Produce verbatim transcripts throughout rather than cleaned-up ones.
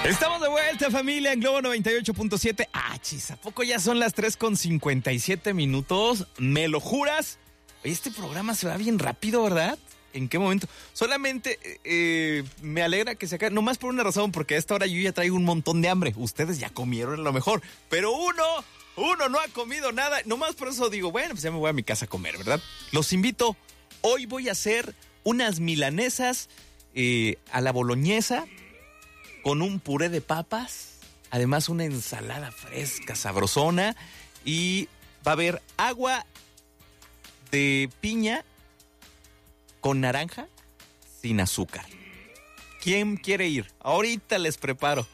Estamos de vuelta, familia, en Globo noventa y ocho punto siete. Ah, chis, ¿a poco ya son las tres con cincuenta y siete minutos? ¿Me lo juras? Oye, este programa se va bien rápido, ¿verdad? ¿En qué momento? Solamente eh, me alegra que se acabe, nomás por una razón, porque a esta hora yo ya traigo un montón de hambre. Ustedes ya comieron a lo mejor, pero uno, uno no ha comido nada. Nomás por eso digo, bueno, pues ya me voy a mi casa a comer, ¿verdad? Los invito, hoy voy a hacer unas milanesas eh, a la boloñesa, con un puré de papas, además una ensalada fresca, sabrosona, y va a haber agua de piña con naranja sin azúcar. ¿Quién quiere ir? Ahorita les preparo.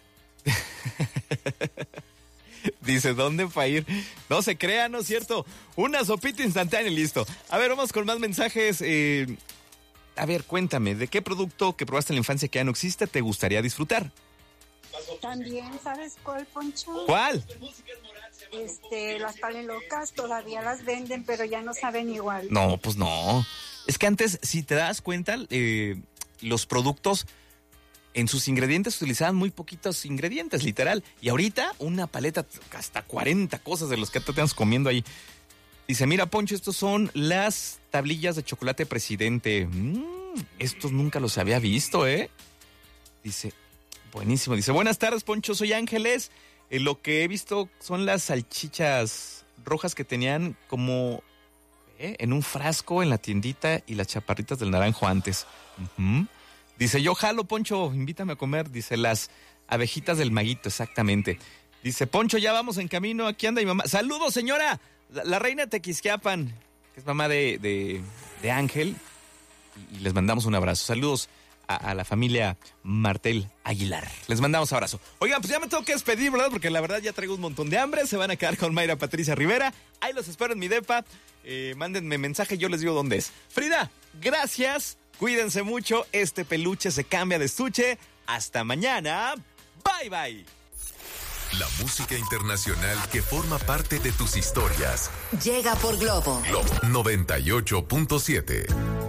Dice, ¿dónde para ir? No se crea, ¿no es cierto? Una sopita instantánea y listo. A ver, vamos con más mensajes. Eh... A ver, cuéntame, ¿de qué producto que probaste en la infancia que ya no existe te gustaría disfrutar? También, ¿sabes cuál, Poncho? ¿Cuál? Este, las palelocas todavía las venden, pero ya no saben igual. No, pues no. Es que antes, si te das cuenta, eh, los productos en sus ingredientes utilizaban muy poquitos ingredientes, literal. Y ahorita, una paleta, hasta cuarenta cosas de los que te estás comiendo ahí. Dice, mira, Poncho, estos son las tablillas de chocolate presidente. Mm, estos nunca los había visto, ¿eh? Dice, buenísimo. Dice, buenas tardes, Poncho, soy Ángeles. Eh, lo que he visto son las salchichas rojas que tenían como ¿eh? en un frasco en la tiendita y las chaparritas del naranjo antes. Uh-huh. Dice, yo jalo, Poncho, invítame a comer. Dice, las abejitas del maguito, exactamente. Dice, Poncho, ya vamos en camino, aquí anda mi mamá. ¡Saludos, señora! La, la reina Tequisquiapan, que es mamá de, de, de Ángel, y, y les mandamos un abrazo. Saludos a, a la familia Martel Aguilar. Les mandamos abrazo. Oigan, pues ya me tengo que despedir, ¿verdad? Porque la verdad ya traigo un montón de hambre. Se van a quedar con Mayra Patricia Rivera. Ahí los espero en mi depa. Eh, mándenme mensaje, yo les digo dónde es. Frida, gracias. Cuídense mucho. Este peluche se cambia de estuche. Hasta mañana. Bye, bye. La música internacional que forma parte de tus historias. Llega por Globo. Globo noventa y ocho punto siete.